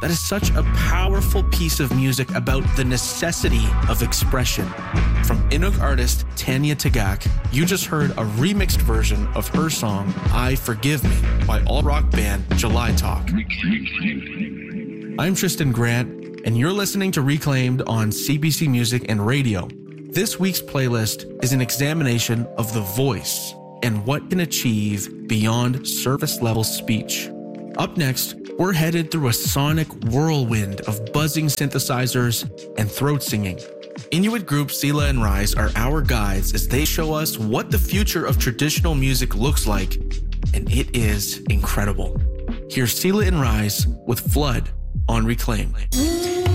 That is such a powerful piece of music about the necessity of expression. From Inuk artist Tanya Tagaq, you just heard a remixed version of her song, I Forgive Me, by alt-rock band July Talk. I'm Tristan Grant, and you're listening to Reclaimed on CBC Music and Radio. This week's playlist is an examination of the voice and what can achieve beyond surface-level speech. Up next, we're headed through a sonic whirlwind of buzzing synthesizers and throat singing. Inuit group Sila and Rise are our guides as they show us what the future of traditional music looks like, and it is incredible. Here's Sila and Rise with Flood on Reclaim.